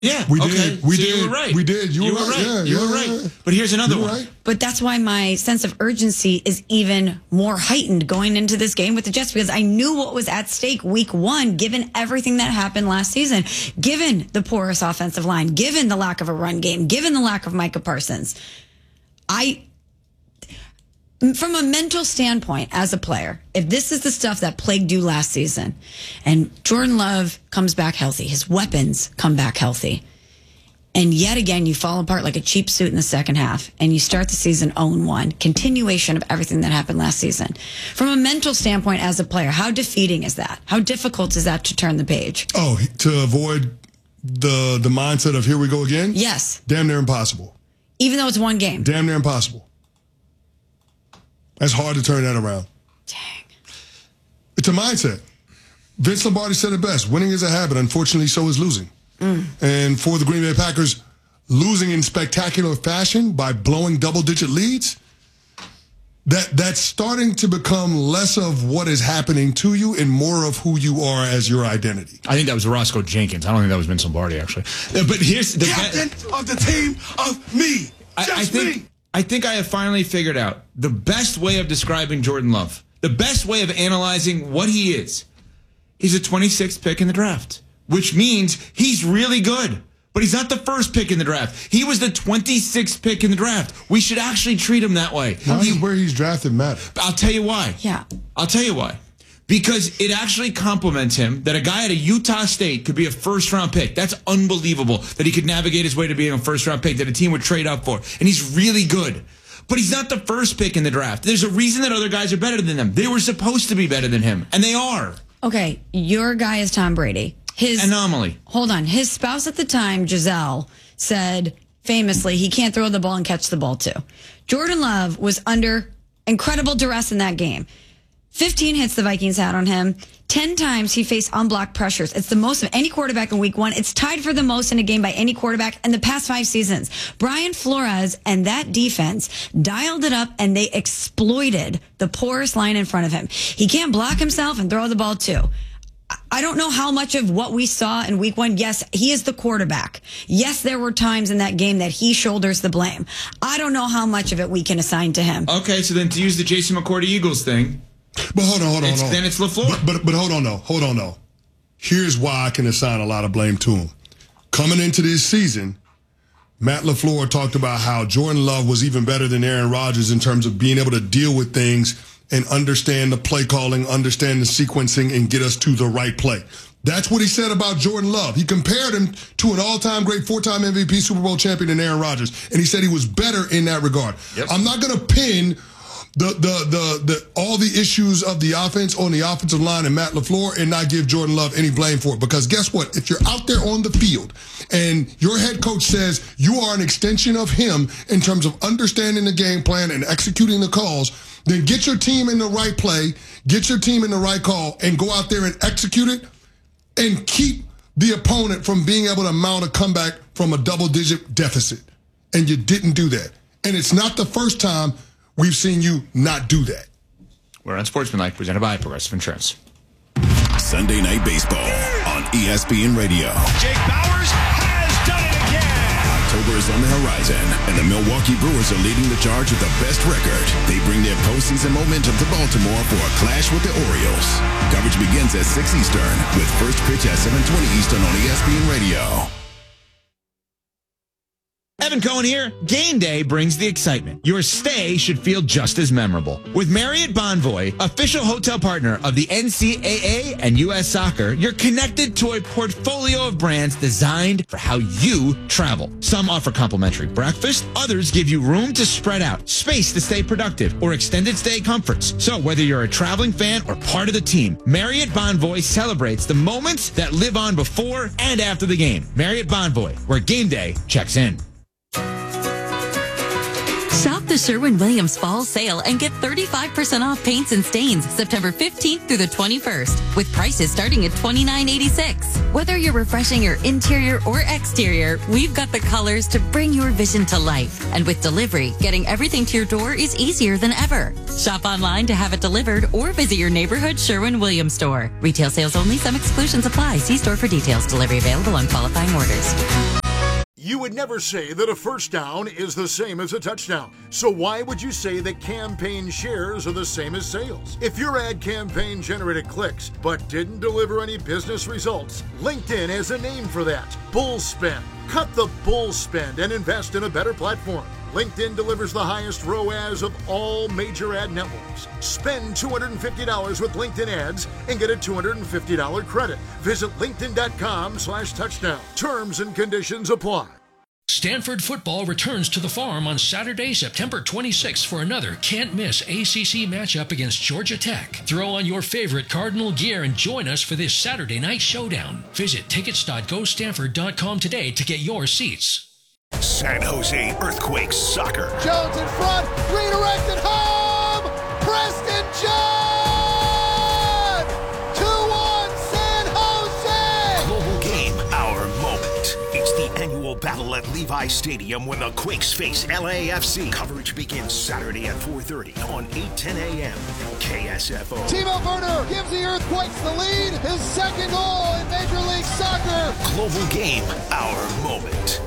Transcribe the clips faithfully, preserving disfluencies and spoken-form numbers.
Yeah, we okay. did. We so did. You were right. We did. You, you were right. right. Yeah, you yeah, were right. yeah. But here's another you one. Right. But that's why my sense of urgency is even more heightened going into this game with the Jets, because I knew what was at stake week one, given everything that happened last season, given the porous offensive line, given the lack of a run game, given the lack of Micah Parsons. I, from a mental standpoint as a player, if this is the stuff that plagued you last season and Jordan Love comes back healthy, his weapons come back healthy, and yet again, you fall apart like a cheap suit in the second half, and you start the season oh and one, continuation of everything that happened last season. From a mental standpoint as a player, how defeating is that? How difficult is that to turn the page? Oh, to avoid the the mindset of here we go again? Yes. Damn near impossible. Even though it's one game? Damn near impossible. That's hard to turn that around. Dang. It's a mindset. Vince Lombardi said it best. Winning is a habit. Unfortunately, so is losing. Mm. And for the Green Bay Packers, losing in spectacular fashion by blowing double-digit leads, that that's starting to become less of what is happening to you and more of who you are as your identity. I think that was Roscoe Jenkins. I don't think that was Vince Lombardi, actually. But here's the captain of the team of me. Just I, I think, me. I think I have finally figured out the best way of describing Jordan Love, the best way of analyzing what he is. He's a twenty-sixth pick in the draft, which means he's really good. But he's not the first pick in the draft. He was the twenty-sixth pick in the draft. We should actually treat him that way. Why He, does where he's drafted matter? I'll tell you why. Yeah. I'll tell you why. Because it actually compliments him that a guy at a Utah State could be a first-round pick. That's unbelievable that he could navigate his way to being a first-round pick that a team would trade up for. And he's really good. But he's not the first pick in the draft. There's a reason that other guys are better than them. They were supposed to be better than him, and they are. Okay, your guy is Tom Brady. His anomaly. Hold on. His spouse at the time, Giselle, said famously he can't throw the ball and catch the ball too. Jordan Love was under incredible duress in that game. fifteen hits the Vikings had on him. ten times he faced unblocked pressures. It's the most of any quarterback in week one. It's tied for the most in a game by any quarterback in the past five seasons. Brian Flores and that defense dialed it up, and they exploited the porous line in front of him. He can't block himself and throw the ball too. I don't know how much of what we saw in week one. Yes, he is the quarterback. Yes, there were times in that game that he shoulders the blame. I don't know how much of it we can assign to him. Okay, so then to use the Jason McCourty Eagles thing. But hold on, hold on, it's, hold on. Then it's LaFleur. But, but, but hold on, though. Hold on, though. Here's why I can assign a lot of blame to him. Coming into this season, Matt LaFleur talked about how Jordan Love was even better than Aaron Rodgers in terms of being able to deal with things and understand the play calling, understand the sequencing, and get us to the right play. That's what he said about Jordan Love. He compared him to an all-time great four-time M V P Super Bowl champion in Aaron Rodgers, and he said he was better in that regard. Yep. I'm not going to pin the, the the the all the issues of the offense on the offensive line and Matt LaFleur and not give Jordan Love any blame for it, because guess what? If you're out there on the field and your head coach says you are an extension of him in terms of understanding the game plan and executing the calls, then get your team in the right play, get your team in the right call, and go out there and execute it and keep the opponent from being able to mount a comeback from a double-digit deficit. And you didn't do that. And it's not the first time we've seen you not do that. We're on Sportsmanlike, presented by Progressive Insurance. Sunday Night Baseball on E S P N Radio. Jake Bauers has done it again. October is on the horizon, and the Milwaukee Brewers are leading the charge with the best record. They bring their postseason momentum to Baltimore for a clash with the Orioles. Coverage begins at six Eastern, with first pitch at seven twenty Eastern on E S P N Radio. Evan Cohen here. Game day brings the excitement. Your stay should feel just as memorable. With Marriott Bonvoy, official hotel partner of the N C double A and U S Soccer, you're connected to a portfolio of brands designed for how you travel. Some offer complimentary breakfast, others give you room to spread out, space to stay productive, or extended stay comforts. So whether you're a traveling fan or part of the team, Marriott Bonvoy celebrates the moments that live on before and after the game. Marriott Bonvoy, where game day checks in. Shop the Sherwin-Williams Fall Sale and get thirty-five percent off paints and stains September fifteenth through the twenty-first with prices starting at twenty-nine eighty-six. Whether you're refreshing your interior or exterior, we've got the colors to bring your vision to life. And with delivery, getting everything to your door is easier than ever. Shop online to have it delivered or visit your neighborhood Sherwin-Williams store. Retail sales only. Some exclusions apply. See store for details. Delivery available on qualifying orders. You would never say that a first down is the same as a touchdown. So why would you say that campaign shares are the same as sales? If your ad campaign generated clicks but didn't deliver any business results, LinkedIn has a name for that. Bull spend. Cut the bull spend and invest in a better platform. LinkedIn delivers the highest R O A S of all major ad networks. Spend two hundred fifty dollars with LinkedIn ads and get a two hundred fifty dollars credit. Visit linkedin.com slash touchdown. Terms and conditions apply. Stanford football returns to the Farm on Saturday, September twenty-sixth for another can't-miss A C C matchup against Georgia Tech. Throw on your favorite Cardinal gear and join us for this Saturday night showdown. Visit tickets dot go stanford dot com today to get your seats. San Jose Earthquakes soccer. Jones in front, redirected home! Preston John! two one San Jose! Global game, our moment. It's the annual battle at Levi Stadium when the Quakes face L A F C. Coverage begins Saturday at four thirty on eight ten a.m. K S F O. Timo Werner gives the Earthquakes the lead. His second goal in Major League Soccer. Global game, our moment.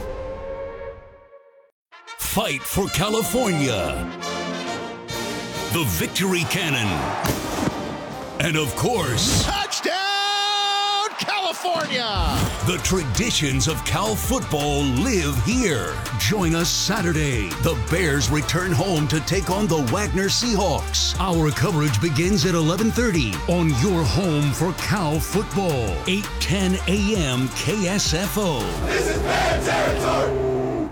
Fight for California. The Victory Cannon. And of course, Touchdown, California! the traditions of Cal football live here. Join us Saturday. The Bears return home to take on the Wagner Seahawks. Our coverage begins at eleven thirty on your home for Cal football. eight ten a.m. K S F O. This is Bear territory!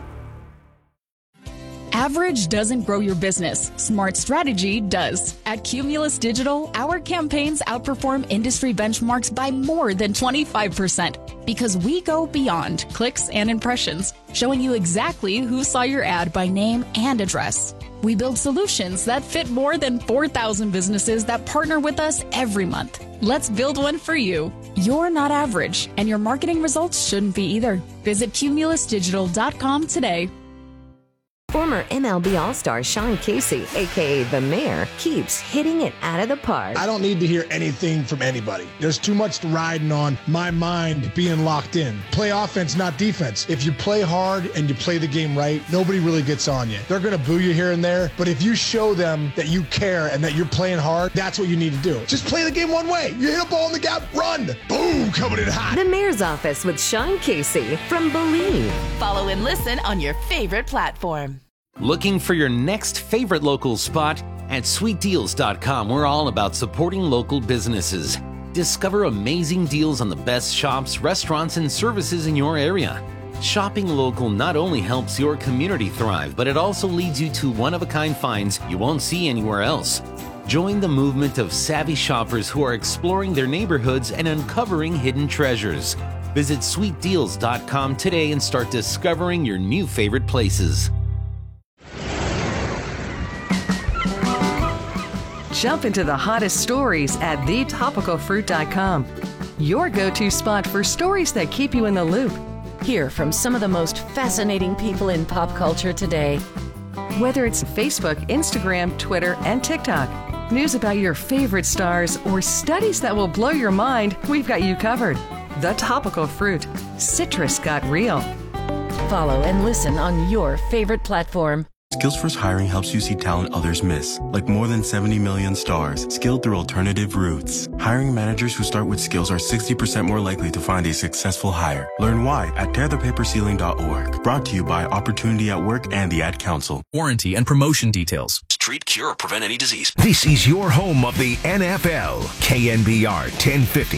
Average doesn't grow your business. Smart strategy does. At Cumulus Digital, our campaigns outperform industry benchmarks by more than twenty-five percent because we go beyond clicks and impressions, showing you exactly who saw your ad by name and address. We build solutions that fit more than four thousand businesses that partner with us every month. Let's build one for you. You're not average, and your marketing results shouldn't be either. Visit cumulus digital dot com today. Former M L B All-Star Sean Casey, a k a. The Mayor, keeps hitting it out of the park. I don't need to hear anything from anybody. There's too much riding on my mind being locked in. Play offense, not defense. If you play hard and you play the game right, nobody really gets on you. They're going to boo you here and there, but if you show them that you care and that you're playing hard, that's what you need to do. Just play the game one way. You hit a ball in the gap, run. Boom, coming in hot. The Mayor's Office with Sean Casey from Believe. Follow and listen on your favorite platform. Looking for your next favorite local spot? At sweet deals dot com, we're all about supporting local businesses. Discover amazing deals on the best shops, restaurants, and services in your area. Shopping local not only helps your community thrive, but it also leads you to one-of-a-kind finds you won't see anywhere else. Join the movement of savvy shoppers who are exploring their neighborhoods and uncovering hidden treasures. Visit sweet deals dot com today and start discovering your new favorite places. Jump into the hottest stories at the topical fruit dot com. Your go-to spot for stories that keep you in the loop. Hear from some of the most fascinating people in pop culture today. Whether it's Facebook, Instagram, Twitter, and TikTok, news about your favorite stars, or studies that will blow your mind, we've got you covered. The Topical Fruit. Citrus got real. Follow and listen on your favorite platform. SkillsFirst Hiring helps you see talent others miss, like more than seventy million stars, skilled through alternative routes. Hiring managers who start with skills are sixty percent more likely to find a successful hire. Learn why at tear the paper ceiling dot org. Brought to you by Opportunity at Work and the Ad Council. Warranty and promotion details. Treat, cure, or prevent any disease. This is your home of the N F L. K N B R ten fifty.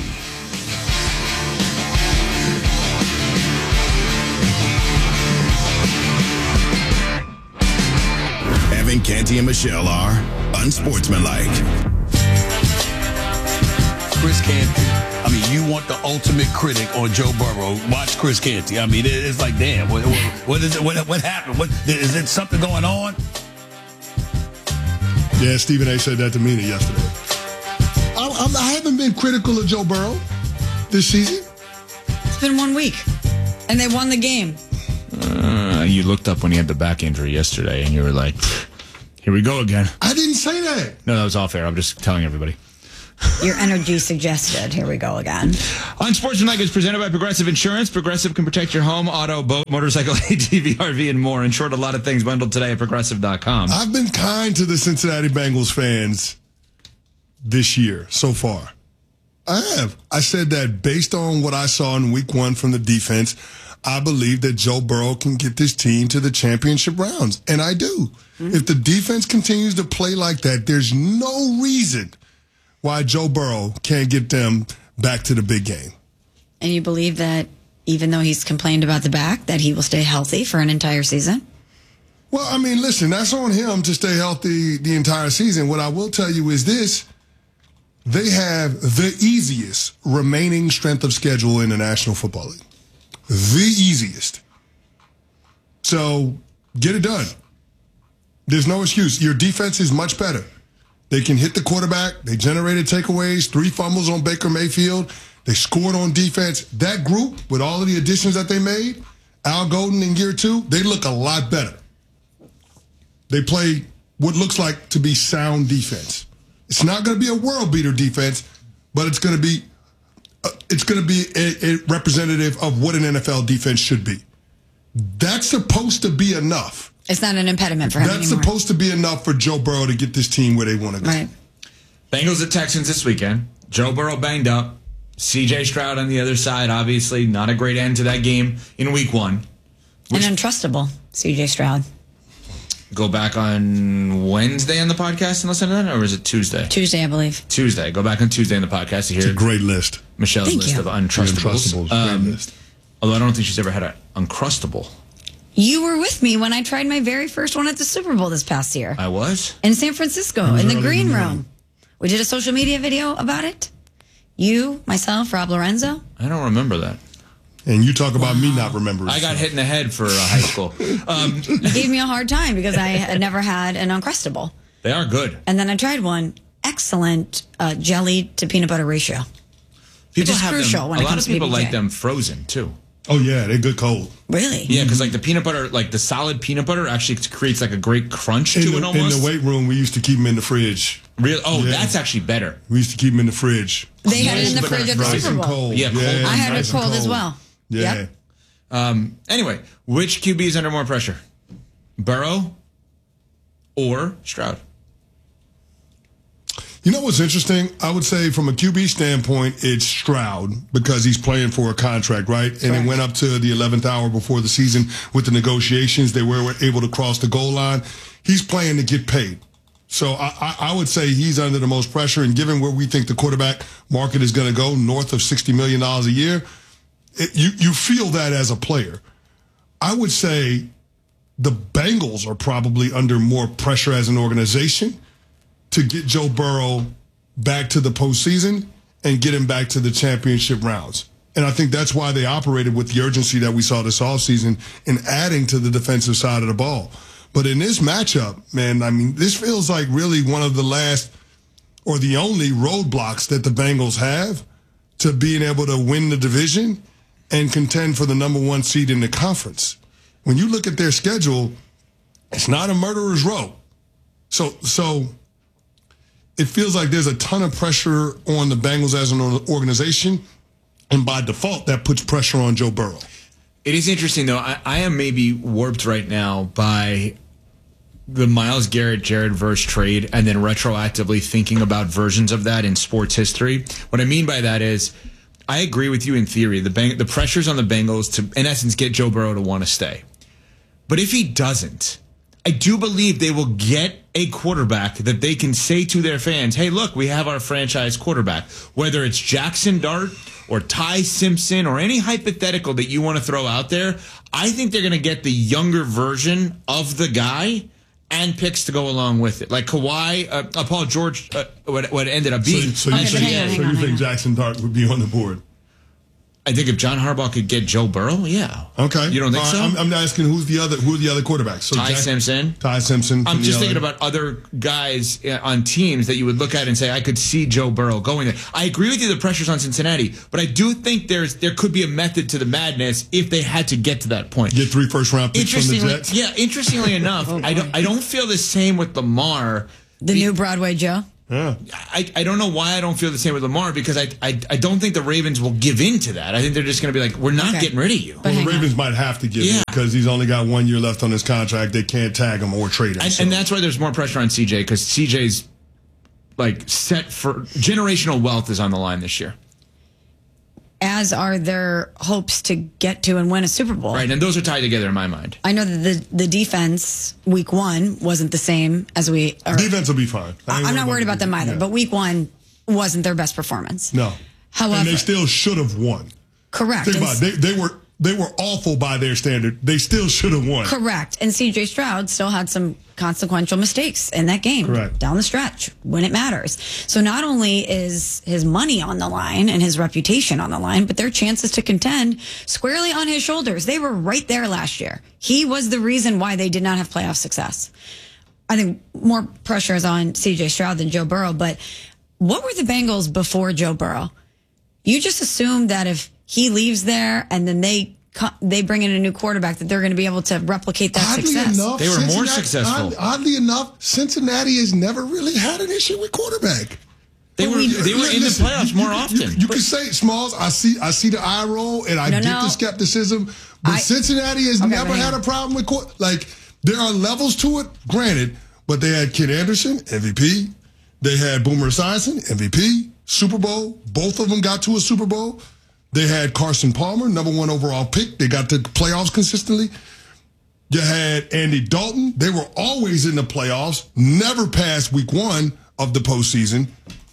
Evan Canty and Michelle are unsportsmanlike. Chris Canty. I mean, you want the ultimate critic on Joe Burrow. Watch Chris Canty. I mean, it's like, damn, what, what, what is it? What, what happened? What, is it something going on? Yeah, Stephen A. said that to Mina yesterday. I, I'm, I haven't been critical of Joe Burrow this season. It's been one week, and they won the game. Uh, you looked up when he had the back injury yesterday, and you were like, here we go again. I didn't say that. No, that was off air. I'm just telling everybody. Your energy suggested. Here we go again. Unsportsmanlike is presented by Progressive Insurance. Progressive can protect your home, auto, boat, motorcycle, A T V, R V, and more. Insured a lot of things bundled today at progressive dot com. I've been kind to the Cincinnati Bengals fans this year so far. I have. I said that based on what I saw in week one from the defense, I believe that Joe Burrow can get this team to the championship rounds. And I do. Mm-hmm. If the defense continues to play like that, there's no reason why Joe Burrow can't get them back to the big game. And you believe that even though he's complained about the back, that he will stay healthy for an entire season? Well, I mean, listen, that's on him to stay healthy the entire season. What I will tell you is this. They have the easiest remaining strength of schedule in the National Football League. The easiest. So get it done. There's no excuse. Your defense is much better. They can hit the quarterback. They generated takeaways, three fumbles on Baker Mayfield. They scored on defense. That group, with all of the additions that they made, Al Golden in year two, they look a lot better. They play what looks like to be sound defense. It's not going to be a world beater defense, but it's going to be uh, it's going to be a, a representative of what an N F L defense should be. That's supposed to be enough. It's not an impediment for him That's anymore. supposed to be enough for Joe Burrow to get this team where they want to go. Right. Bengals at Texans this weekend. Joe Burrow banged up. C J Stroud on the other side, obviously. Not a great end to that game in week one. Which, and untrustable, C J Stroud. Go back on Wednesday on the podcast and listen to that, or is it Tuesday? Tuesday, I believe. Tuesday. Go back on Tuesday on the podcast to hear it's a great list. Michelle's Thank list you. of untrustables. untrustables Um, great list. Although I don't think she's ever had an uncrustable. You were with me when I tried my very first one at the Super Bowl this past year. I was? In San Francisco, was in the early green in the room. morning. We did a social media video about it. You, myself, Rob Lorenzo. I don't remember that. And you talk about wow. me not remembering. I got hit in the head for uh, high school. Um, you gave me a hard time because I had never had an Uncrustable. They are good. And then I tried one. Excellent uh, jelly to peanut butter ratio. People which is have crucial them, when a it lot comes of to people P B J. like them frozen, too. Oh, yeah, they're good cold. Really? Yeah, because like the peanut butter, like the solid peanut butter actually creates like a great crunch in to the, it almost. In the weight room, we used to keep them in the fridge. Real? Oh, yeah. That's actually better. We used to keep them in the fridge. They had it in the But fridge at the nice Super Bowl. and cold. Yeah, cold. Yeah, I had nice it cold, and as well. Yeah. Yep. Um, anyway, which Q B is under more pressure? Burrow or Stroud? You know what's interesting? I would say from a Q B standpoint, it's Stroud because he's playing for a contract, right? And Correct. it went up to the eleventh hour before the season with the negotiations. They were able to cross the goal line. He's playing to get paid. So I, I, I would say he's under the most pressure. And given where we think the quarterback market is going to go, north of sixty million dollars a year, it, you, you feel that as a player. I would say the Bengals are probably under more pressure as an organization to get Joe Burrow back to the postseason and get him back to the championship rounds. And I think that's why they operated with the urgency that we saw this offseason in adding to the defensive side of the ball. But in this matchup, man, I mean, this feels like really one of the last or the only roadblocks that the Bengals have to being able to win the division and contend for the number one seed in the conference. When you look at their schedule, it's not a murderer's row. So, so it feels like there's a ton of pressure on the Bengals as an organization, and by default, that puts pressure on Joe Burrow. It is interesting, though. I, I am maybe warped right now by the Myles Garrett, Jared Verse trade and then retroactively thinking about versions of that in sports history. What I mean by that is I agree with you in theory. The Beng- the pressure's on the Bengals to, in essence, get Joe Burrow to want to stay. But if he doesn't, I do believe they will get a quarterback that they can say to their fans, hey, look, we have our franchise quarterback. Whether it's Jackson Dart or Ty Simpson or any hypothetical that you want to throw out there, I think they're going to get the younger version of the guy and picks to go along with it. Like Kawhi, uh, uh, Paul George, uh, what, what ended up being. So, so you, Okay, think, hang on, so hang you on, think hang on. Jackson Dart would be on the board? I think if John Harbaugh could get Joe Burrow, yeah. Okay. You don't think uh, so? I'm, I'm asking who's the other who are the other quarterbacks? So Ty Jack, Simpson. Ty Simpson. I'm just L A. thinking about other guys on teams that you would look at and say, I could see Joe Burrow going there. I agree with you, the pressure's on Cincinnati, but I do think there's there could be a method to the madness if they had to get to that point. Get three first round picks from the Interestingly, Jets. yeah. Interestingly enough, Oh, I don't I don't feel the same with Lamar. The new Broadway Joe? Yeah. I, I don't know why I don't feel the same with Lamar because I, I I don't think the Ravens will give in to that. I think they're just going to be like, we're not Okay. getting rid of you. Well, the Ravens might have to give Yeah. him because he's only got one year left on his contract. They can't tag him or trade him. And, so. and that's why there's more pressure on C J because C J's like set for generational wealth is on the line this year. As are their hopes to get to and win a Super Bowl. Right, and those are tied together in my mind. I know that the, the defense week one wasn't the same as we. Or, defense will be fine. I ain't I'm not worried about them either, yeah. but week one wasn't their best performance. No. However, and they still should have won. Correct. Think And about it. They, they were they were awful by their standard. They still should have won. Correct. And C J Stroud still had some consequential mistakes in that game. Correct. Down the stretch when it matters. So not only is his money on the line and his reputation on the line, but their chances to contend squarely on his shoulders. They were right there last year. He was the reason why they did not have playoff success. I think more pressure is on C J Stroud than Joe Burrow, but what were the Bengals before Joe Burrow? You just assume that if he leaves there and then they they bring in a new quarterback that they're going to be able to replicate that Oddly success. enough, They were more Cincinnati- successful. Odd, oddly enough, Cincinnati has never really had an issue with quarterback. They were they were in the Listen, playoffs you- more you- often. You, you can say Smalls. I see. I see the eye roll, and I No, get no. the skepticism. But I- Cincinnati has Okay, never but hang had on. a problem with court. Like there are levels to it, granted. But they had Ken Anderson, M V P. They had Boomer Esiason, M V P, Super Bowl. Both of them got to a Super Bowl. They had Carson Palmer, number one overall pick. They got to playoffs consistently. You had Andy Dalton. They were always in the playoffs, never past week one of the postseason.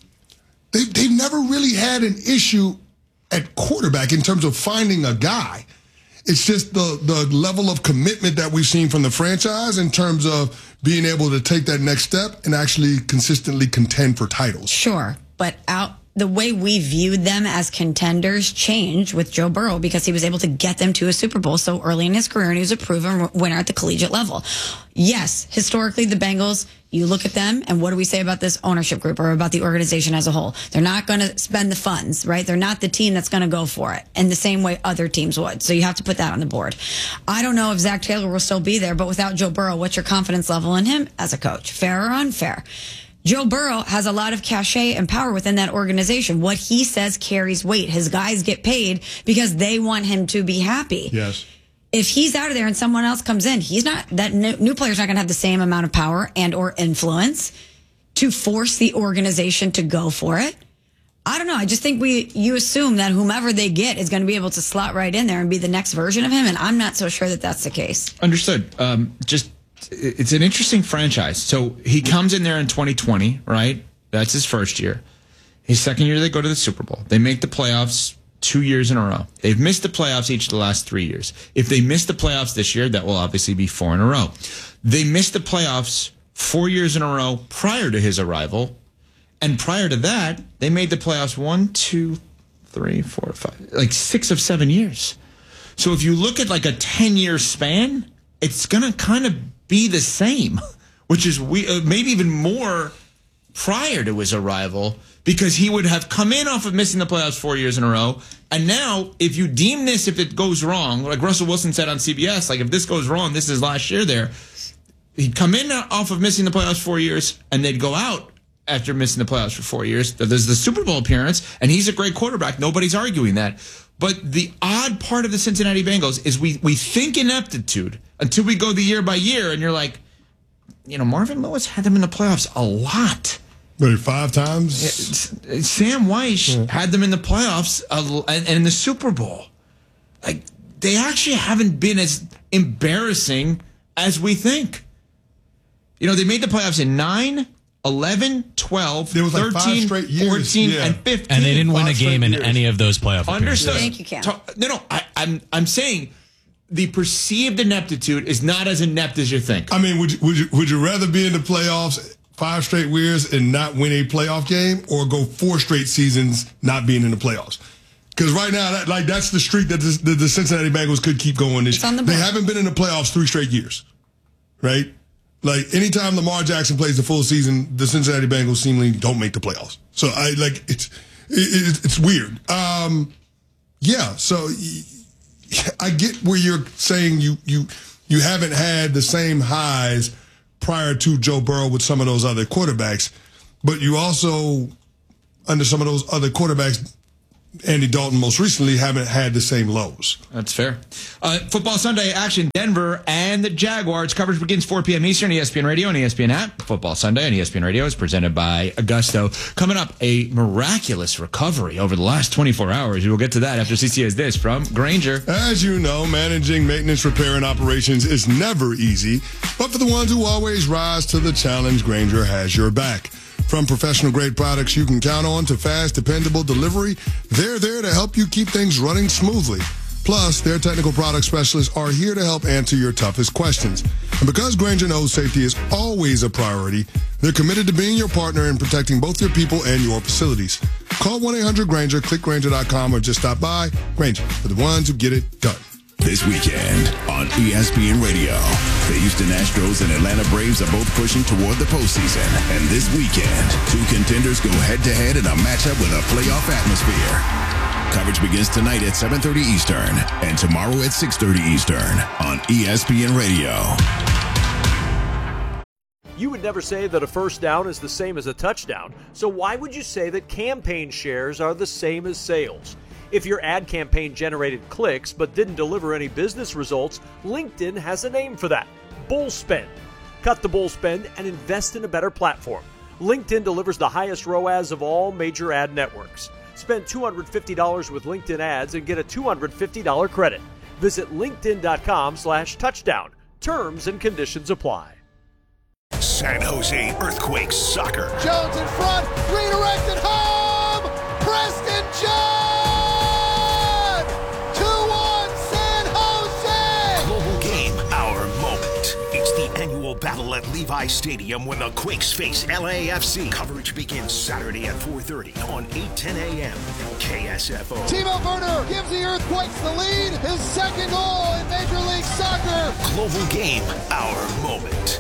They, they've never really had an issue at quarterback in terms of finding a guy. It's just the, the level of commitment that we've seen from the franchise in terms of being able to take that next step and actually consistently contend for titles. Sure, but out the way we viewed them as contenders changed with Joe Burrow because he was able to get them to a Super Bowl so early in his career, and he was a proven winner at the collegiate level. Yes, historically, the Bengals, you look at them, and what do we say about this ownership group or about the organization as a whole? They're not going to spend the funds, right? They're not the team that's going to go for it in the same way other teams would. So you have to put that on the board. I don't know if Zach Taylor will still be there, but without Joe Burrow, what's your confidence level in him as a coach? Fair or unfair? Joe Burrow has a lot of cachet and power within that organization. What he says carries weight. His guys get paid because they want him to be happy. Yes. If he's out of there and someone else comes in, he's not, that new, new player's not going to have the same amount of power and or influence to force the organization to go for it. I don't know. I just think we, you assume that whomever they get is going to be able to slot right in there and be the next version of him. And I'm not so sure that that's the case. Understood. Um, just it's an interesting franchise. So he comes in there in twenty twenty, right? That's his first year. His second year, they go to the Super Bowl. They make the playoffs two years in a row. They've missed the playoffs each of the last three years. If they miss the playoffs this year, that will obviously be four in a row. They missed the playoffs four years in a row prior to his arrival. And prior to that, they made the playoffs one, two, three, four, five, like six of seven years. So if you look at like a ten-year span, it's going to kind of be the same, which is we uh, maybe even more prior to his arrival, because he would have come in off of missing the playoffs four years in a row. And now, if you deem this, if it goes wrong, like Russell Wilson said on C B S, like if this goes wrong, this is last year there, he'd come in off of missing the playoffs four years, and they'd go out after missing the playoffs for four years. There's the Super Bowl appearance, and he's a great quarterback. Nobody's arguing that. But the odd part of the Cincinnati Bengals is we we think ineptitude until we go the year by year, and you're like, you know, Marvin Lewis had them in the playoffs a lot. But five times? Sam Weiss yeah. had them in the playoffs uh, and, and in the Super Bowl. Like, they actually haven't been as embarrassing as we think. You know, they made the playoffs in nine, eleven, twelve, there was like thirteen, five straight years. fourteen, yeah. and fifteen. And they didn't win a game in years. any of those playoff appearances. Understood. Thank you, Cam. Talk, no, no, I, I'm, I'm saying the perceived ineptitude is not as inept as you think. I mean, would you, would you, would you rather be in the playoffs five straight years and not win a playoff game, or go four straight seasons not being in the playoffs? Because right now, that, like that's the streak that the, the, the Cincinnati Bengals could keep going this year. They haven't been in the playoffs three straight years, right? Like anytime Lamar Jackson plays the full season, the Cincinnati Bengals seemingly don't make the playoffs. So I like it's it, it's weird. Um, yeah, so I get where you're saying you you you haven't had the same highs prior to Joe Burrow with some of those other quarterbacks, but you also under some of those other quarterbacks. Andy Dalton most recently haven't had the same lows. That's fair. Uh, Football Sunday action, Denver and the Jaguars. Coverage begins four p.m. Eastern, E S P N Radio and E S P N app. Football Sunday on E S P N Radio is presented by Augusto. Coming up, a miraculous recovery over the last twenty-four hours. We'll get to that after C C has this from Grainger. As you know, managing maintenance, repair, and operations is never easy. But for the ones who always rise to the challenge, Grainger has your back. From professional-grade products you can count on to fast, dependable delivery, they're there to help you keep things running smoothly. Plus, their technical product specialists are here to help answer your toughest questions. And because Grainger knows safety is always a priority, they're committed to being your partner in protecting both your people and your facilities. Call one eight hundred Grainger, click Grainger dot com, or just stop by. Grainger, for the ones who get it done. This weekend on E S P N Radio, the Houston Astros and Atlanta Braves are both pushing toward the postseason. And this weekend, two contenders go head-to-head in a matchup with a playoff atmosphere. Coverage begins tonight at seven thirty Eastern and tomorrow at six thirty Eastern on E S P N Radio. You would never say that a first down is the same as a touchdown, so why would you say that campaign shares are the same as sales? If your ad campaign generated clicks but didn't deliver any business results, LinkedIn has a name for that: bull spend. Cut the bull spend and invest in a better platform. LinkedIn delivers the highest R O A S of all major ad networks. Spend two hundred fifty dollars with LinkedIn ads and get a two hundred fifty dollars credit. Visit linkedin.com slash touchdown. Terms and conditions apply. San Jose Earthquakes soccer. Jones in front, redirected home. Preston Jones. Annual battle at Levi Stadium when the Quakes face L A F C. Coverage begins Saturday at four thirty on eight ten a.m. K S F O. Timo Werner gives the Earthquakes the lead. His second goal in Major League Soccer. Global Game, our moment.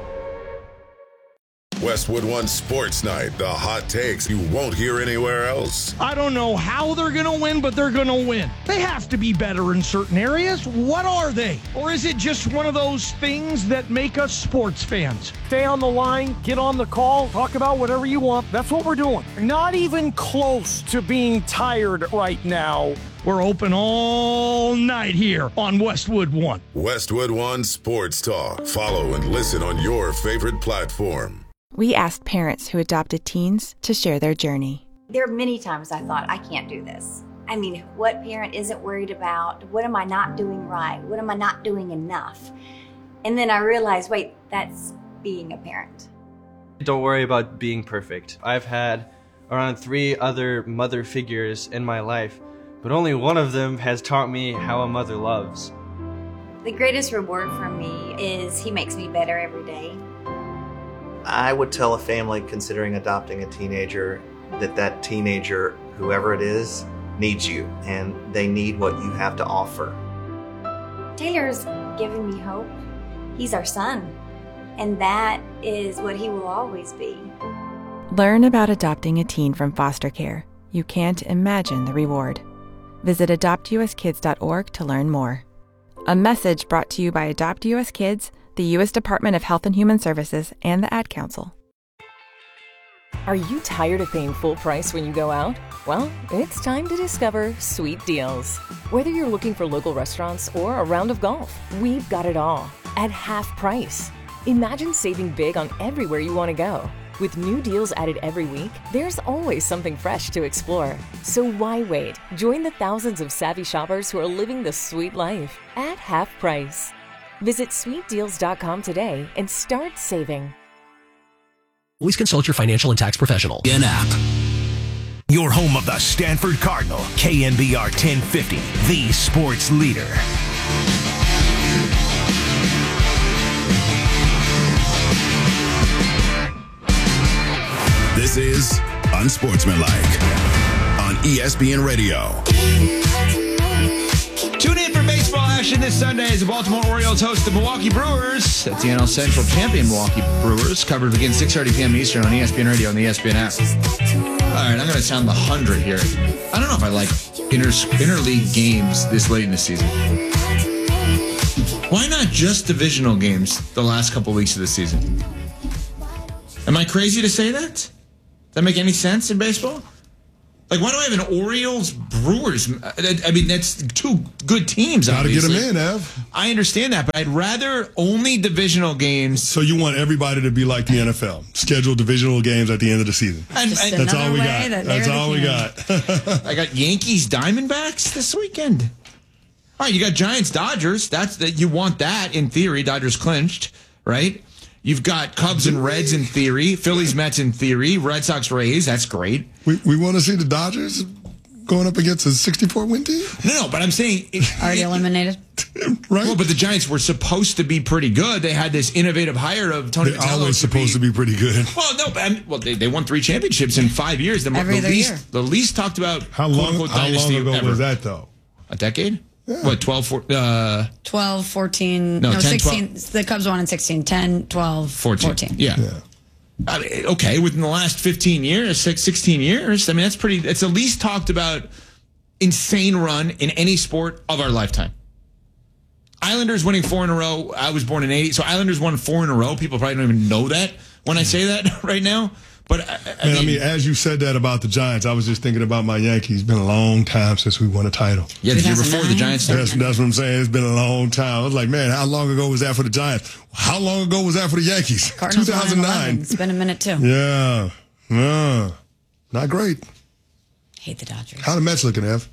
Westwood One Sports Night, the hot takes you won't hear anywhere else. I don't know how they're going to win, but they're going to win. They have to be better in certain areas. What are they? Or is it just one of those things that make us sports fans? Stay on the line, get on the call, talk about whatever you want. That's what we're doing. Not even close to being tired right now. We're open all night here on Westwood One. Westwood One Sports Talk. Follow and listen on your favorite platform. We asked parents who adopted teens to share their journey. There are many times I thought, I can't do this. I mean, what parent isn't worried about? What am I not doing right? What am I not doing enough? And then I realized, wait, that's being a parent. Don't worry about being perfect. I've had around three other mother figures in my life, but only one of them has taught me how a mother loves. The greatest reward for me is he makes me better every day. I would tell a family considering adopting a teenager that that teenager, whoever it is, needs you, and they need what you have to offer. Taylor's given me hope. He's our son, and that is what he will always be. Learn about adopting a teen from foster care. You can't imagine the reward. Visit adopt u s kids dot org to learn more. A message brought to you by Adopt U S Kids, the U S Department of Health and Human Services, and the Ad Council. Are you tired of paying full price when you go out? Well, it's time to discover Sweet Deals. Whether you're looking for local restaurants or a round of golf, we've got it all at half price. Imagine saving big on everywhere you want to go. With new deals added every week, there's always something fresh to explore. So why wait? Join the thousands of savvy shoppers who are living the sweet life at half price. Visit sweet deals dot com today and start saving. Always consult your financial and tax professional. N app. Your home of the Stanford Cardinal, K N B R ten fifty, the sports leader. This is Unsportsmanlike on E S P N Radio. Tune in for baseball action this Sunday as the Baltimore Orioles host the Milwaukee Brewers. That's the N L Central champion Milwaukee Brewers. Coverage begins six thirty p.m. Eastern on E S P N Radio and the E S P N app. All right, I'm going to sound the hundred here. I don't know if I like inter interleague games this late in the season. Why not just divisional games the last couple weeks of the season? Am I crazy to say that? Does that make any sense in baseball? Like, why do I have an Orioles Brewers? I mean, that's two good teams, Gotta obviously. get them in, Ev. I understand that, but I'd rather only divisional games. So you want everybody to be like the N F L, schedule divisional games at the end of the season. And, Just and, that's all we got. that That's they're all the we got. I got Yankees Diamondbacks this weekend. All right, you got Giants Dodgers. That's that. You want that in theory. Dodgers clinched, right? You've got Cubs and Reds in theory, Phillies Mets in theory, Red Sox Rays. That's great. We we want to see the Dodgers going up against a sixty-four win team? No, no, but I'm saying it, already eliminated. Right. Well, but the Giants were supposed to be pretty good. They had this innovative hire of Tony They're Vitello. always to supposed be, to be pretty good. Well, no, but I mean, well, they, they won three championships in five years. The, Every the other least, year. the least talked about. How long? quote, unquote, How long dynasty ago ever. was that though? A decade? Yeah. What, twelve, four, uh, twelve, fourteen, No, no, ten, sixteen. twelve. The Cubs won in sixteen, ten, twelve, fourteen. fourteen. Yeah. Yeah. I mean, okay, within the last fifteen years, six, sixteen years, I mean, that's pretty, it's the least talked about insane run in any sport of our lifetime. Islanders winning four in a row. I was born in eighty, so Islanders won four in a row. People probably don't even know that when I say that right now. But I, I, Man, mean, I mean, as you said that about the Giants, I was just thinking about my Yankees. It's been a long time since we won a title. Yeah, the year before the Giants started. That's, that's what I'm saying. It's been a long time. I was like, man, how long ago was that for the Giants? How long ago was that for the Yankees? Cardinals two thousand won in nine. eleven. It's been a minute too. Yeah. Yeah. Not great. Hate the Dodgers. How the Mets looking, Ev?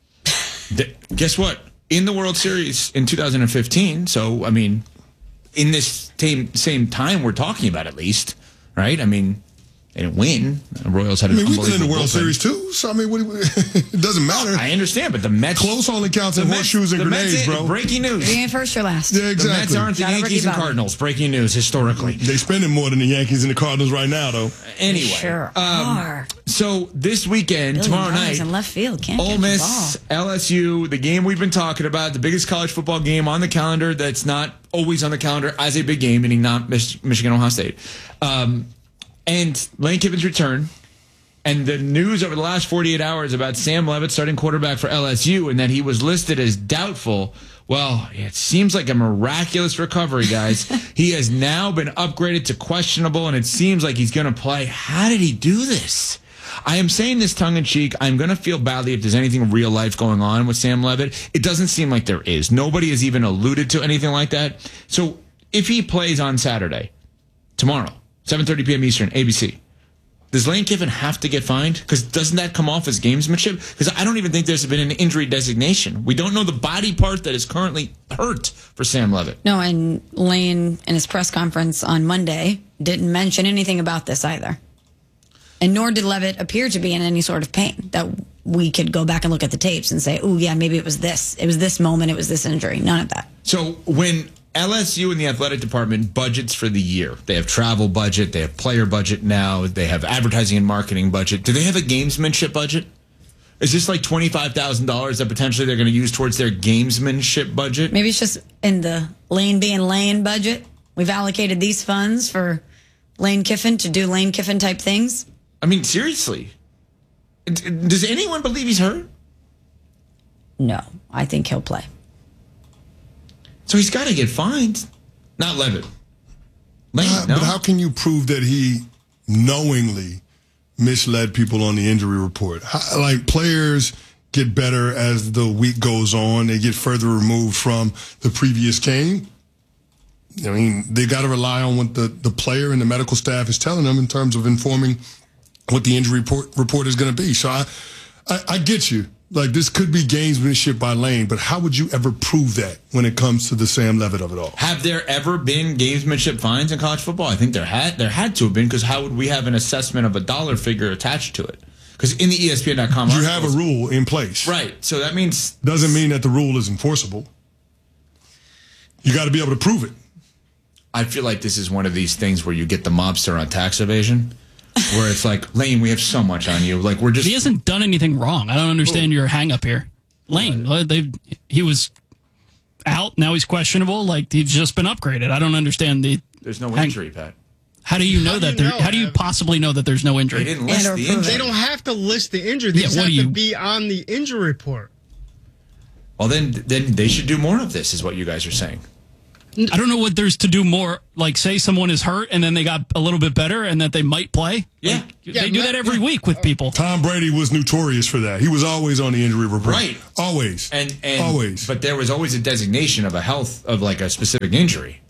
The, guess what? In the World Series in two thousand fifteen, so, I mean, in this same, same time we're talking about at least, right? I mean, they didn't win. The Royals had I an mean, we've been in the unbelievable World bullpen. Series too, so I mean, what do we, it doesn't matter. I understand, but the Mets... Close only counts in the horseshoes and the grenades, Mets, bro. Breaking news. You ain't first or last. Yeah, exactly. The Mets aren't the Shout out Yankees Ricky and Bobby. Cardinals. Breaking news, historically. They spending more than the Yankees and the Cardinals right now, though. Anyway. Sure um, are. So this weekend, Billion tomorrow dollars night, in left field. Can't Ole catch Miss, the ball. L S U, the game we've been talking about, the biggest college football game on the calendar that's not always on the calendar as a big game, meaning not Mich- Michigan, Ohio State. Um, and Lane Kiffin's return. And the news over the last forty-eight hours about Sam Levitt, starting quarterback for L S U, and that he was listed as doubtful. Well, it seems like a miraculous recovery, guys. He has now been upgraded to questionable, and it seems like he's going to play. How did he do this? I am saying this tongue-in-cheek. I'm going to feel badly if there's anything real life going on with Sam Levitt. It doesn't seem like there is. Nobody has even alluded to anything like that. So if he plays on Saturday, tomorrow, seven thirty p.m. Eastern, A B C, does Lane Kiffin have to get fined? Because doesn't that come off as gamesmanship? Because I don't even think there's been an injury designation. We don't know the body part that is currently hurt for Sam Levitt. No, and Lane in his press conference on Monday didn't mention anything about this either. And nor did Levitt appear to be in any sort of pain that we could go back and look at the tapes and say, oh, yeah, maybe it was this. It was this moment. It was this injury. None of that. So when L S U and the athletic department budgets for the year, they have travel budget, they have player budget now, they have advertising and marketing budget. Do they have a gamesmanship budget? Is this like twenty-five thousand dollars that potentially they're going to use towards their gamesmanship budget? Maybe it's just in the Lane being Lane budget. We've allocated these funds for Lane Kiffin to do Lane Kiffin type things. I mean, seriously. Does anyone believe he's hurt? No, I think he'll play. So he's got to get fined. Not Levitt. Lane, Uh, no? But how can you prove that he knowingly misled people on the injury report? How, like, players get better as the week goes on. They get further removed from the previous game. I mean, they got to rely on what the, the player and the medical staff is telling them in terms of informing what the injury report, report is going to be. So I, I, I get you. Like, this could be gamesmanship by Lane, but how would you ever prove that when it comes to the Sam Levitt of it all? Have there ever been gamesmanship fines in college football? I think there had there had to have been, because how would we have an assessment of a dollar figure attached to it? Because in the E S P N dot com You have a rule in place. Right. So that means... Doesn't mean that the rule is enforceable. You got to be able to prove it. I feel like this is one of these things where you get the mobster on tax evasion. where it's like, Lane, we have so much on you. Like, we're just. He hasn't done anything wrong. I don't understand your hang up here. Lane, they he was out. Now he's questionable. Like, he's just been upgraded. I don't understand the. There's no hang- injury, Pat. How do you know How do that? you there, know, how do you man? possibly know that there's no injury? They didn't list And or the prove injury. They don't have to list the injury. They Yeah, just what have do you- to be on the injury report. Well, then, then they should do more of this, is what you guys are saying. I don't know what there's to do more. Like, say someone is hurt and then they got a little bit better and that they might play. Yeah. Like, they do that every week with people. Tom Brady was notorious for that. He was always on the injury report. Right. Always. And, and Always. But there was always a designation of a health, of like a specific injury.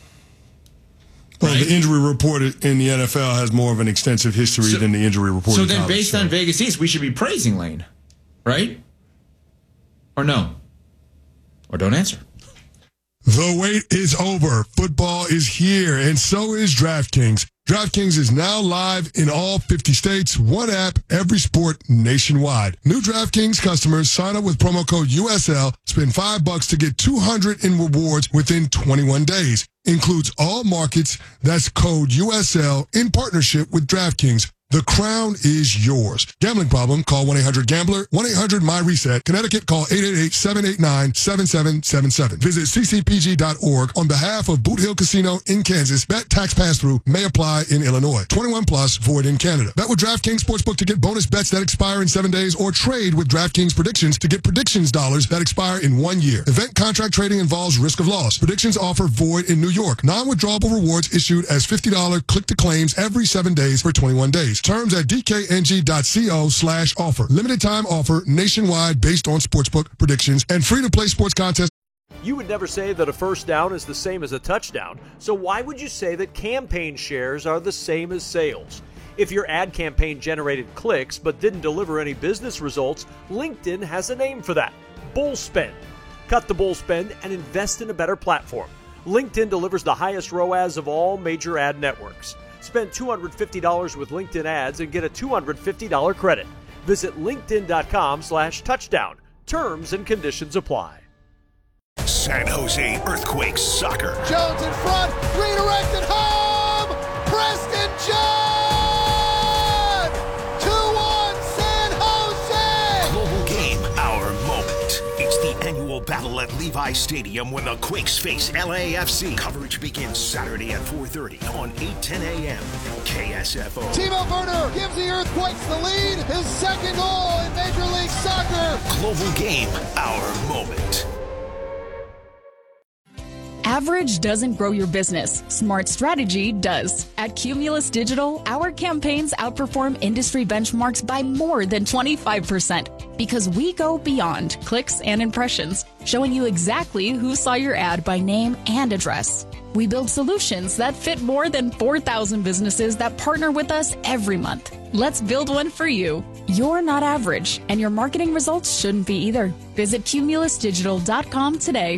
Well, Right. the injury report in the N F L has more of an extensive history So- than the injury report So in then, college, based so. on Vegas East, we should be praising Lane, right? Or no? Or don't answer. The wait is over. Football is here, and so is DraftKings. DraftKings is now live in all fifty states. One app, every sport nationwide. New DraftKings customers sign up with promo code U S L. Spend five bucks to get two hundred in rewards within twenty-one days. Includes all markets. That's code U S L in partnership with DraftKings. The crown is yours. Gambling problem? Call one eight hundred gambler, one eight hundred my reset. Connecticut, call eight eight eight, seven eight nine, seven seven seven seven. Visit c c p g dot org on behalf of Boot Hill Casino in Kansas. Bet tax pass-through may apply in Illinois. twenty-one plus, void in Canada. Bet with DraftKings Sportsbook to get bonus bets that expire in seven days, or trade with DraftKings Predictions to get predictions dollars that expire in one year. Event contract trading involves risk of loss. Predictions offer void in New York. Non-withdrawable rewards issued as fifty dollars click-to-claims every seven days for twenty-one days. Terms at d k n g dot co slash offer. Limited time offer nationwide based on sportsbook predictions and free to play sports contests. You would never say that a first down is the same as a touchdown, so why would you say that campaign shares are the same as sales? If your ad campaign generated clicks but didn't deliver any business results, LinkedIn has a name for that: bull spend. Cut the bull spend and invest in a better platform. LinkedIn delivers the highest R O A S of all major ad networks. Spend two hundred fifty dollars with LinkedIn ads and get a two hundred fifty dollars credit. Visit linkedin.com slash touchdown. Terms and conditions apply. San Jose Earthquakes soccer. Jones in front, redirected home. Preston John. two one San Jose. Global game, our moment. It's the annual battle at Levi Stadium when the Quakes face L A F C. Coverage begins Saturday at four thirty on eight ten a.m. K S F O. Timo Werner gives the Earthquakes the lead. His second goal in Major League Soccer. Global game, our moment. Average doesn't grow your business. Smart strategy does. At Cumulus Digital, our campaigns outperform industry benchmarks by more than twenty-five percent because we go beyond clicks and impressions, showing you exactly who saw your ad by name and address. We build solutions that fit more than four thousand businesses that partner with us every month. Let's build one for you. You're not average, and your marketing results shouldn't be either. Visit cumulus digital dot com today.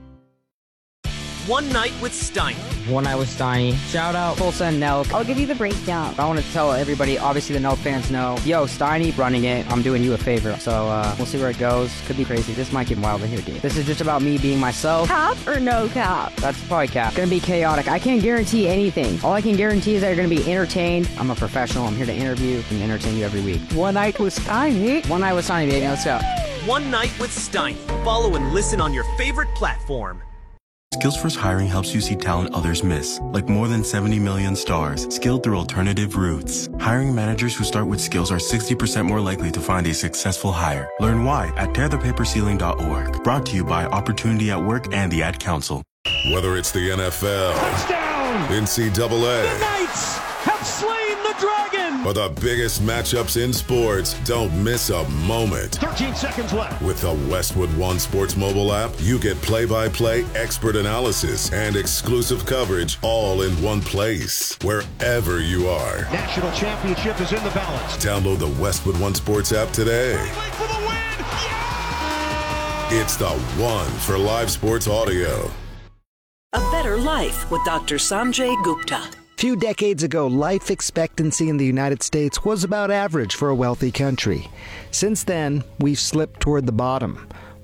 One Night with Steiny. One Night with Steiny. Shout out Tulsa and Nelk. I'll give you the breakdown. I want to tell everybody, obviously the Nelk fans know, yo, Steiny running it. I'm doing you a favor. So uh, we'll see where it goes. Could be crazy. This might get wild in here, dude. This is just about me being myself. Cap or no cap? That's probably cap. Gonna be chaotic. I can't guarantee anything. All I can guarantee is that you're gonna be entertained. I'm a professional. I'm here to interview and entertain you every week. One Night with Steiny. One Night with Steiny, baby. Let's go. One Night with Steiny. Follow and listen on your favorite platform. Skills First Hiring helps you see talent others miss, like more than seventy million stars, skilled through alternative routes. Hiring managers who start with skills are sixty percent more likely to find a successful hire. Learn why at tear the paper ceiling dot org. Brought to you by Opportunity at Work and the Ad Council. Whether it's the N F L, Touchdown! N C double A, The Knights have slain the dragon! or the biggest matchups in sports, don't miss a moment. thirteen seconds left. With the Westwood One Sports mobile app, you get play-by-play expert analysis and exclusive coverage all in one place, wherever you are. National championship is in the balance. Download the Westwood One Sports app today. For the win! It's the one for live sports audio. A better life with Doctor Sanjay Gupta. Few decades ago, life expectancy in the United States was about average for a wealthy country. Since then, we've slipped toward the bottom.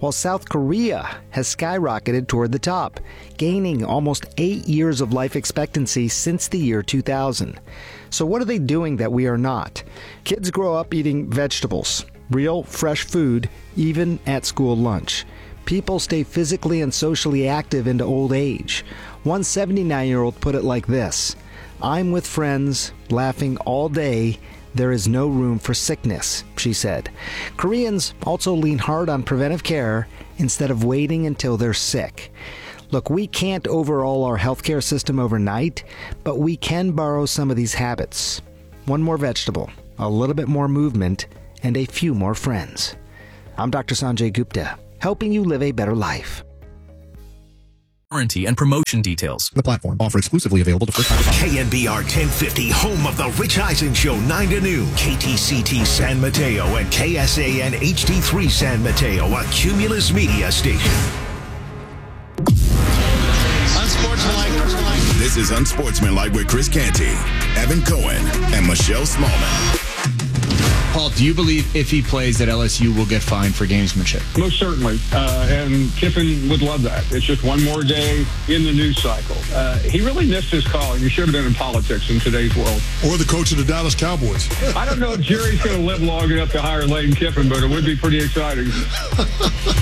while South Korea has skyrocketed toward the top, gaining almost eight years of life expectancy since the year two thousand. So what are they doing that we are not? Kids grow up eating vegetables, real, fresh food, even at school lunch. People stay physically and socially active into old age. One seventy-nine-year-old put it like this: "I'm with friends, laughing all day. There is no room for sickness," she said. Koreans also lean hard on preventive care instead of waiting until they're sick. Look, we can't overhaul our healthcare system overnight, but we can borrow some of these habits. One more vegetable, a little bit more movement, and a few more friends. I'm Doctor Sanjay Gupta, helping you live a better life. Warranty and promotion details. The platform offer exclusively available to first-time customers. K N B R ten fifty, home of the Rich Eisen Show, nine to noon. K T C T San Mateo and K S A N H D three San Mateo, a Cumulus media station. Unsportsmanlike. This is Unsportsmanlike with Chris Canty, Evan Cohen, and Michelle Smallman. Paul, do you believe if he plays that L S U will get fined for gamesmanship? Most certainly. Uh, and Kiffin would love that. It's just one more day in the news cycle. Uh, he really missed his calling. He should have been in politics in today's world. Or the coach of the Dallas Cowboys. I don't know if Jerry's going to live long enough to hire Lane Kiffin, but it would be pretty exciting.